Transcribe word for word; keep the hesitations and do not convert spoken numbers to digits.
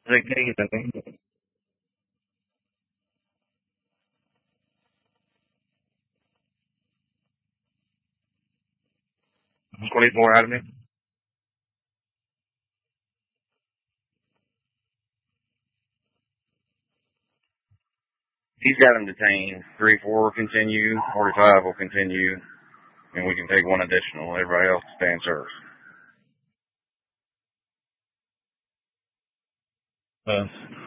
They take it. What need more out of me? He's got him detained. Three, four will continue. Forty-five will continue, and we can take one additional. Everybody else stand serves. Uh,